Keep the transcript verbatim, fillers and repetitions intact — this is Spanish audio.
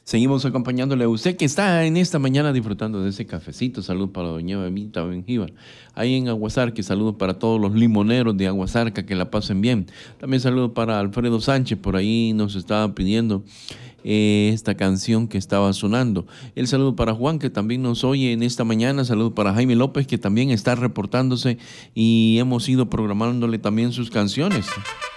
Seguimos acompañándole a usted que está en esta mañana disfrutando de ese cafecito. Salud para doña Bemita Benjíbar. Ahí en Aguasarca, saludos para todos los limoneros de Aguasarca, que la pasen bien. También saludos para Alfredo Sánchez, por ahí nos estaba pidiendo eh, esta canción que estaba sonando. El saludo para Juan, que también nos oye en esta mañana. Saludos para Jaime López, que también está reportándose y hemos ido programándole también sus canciones.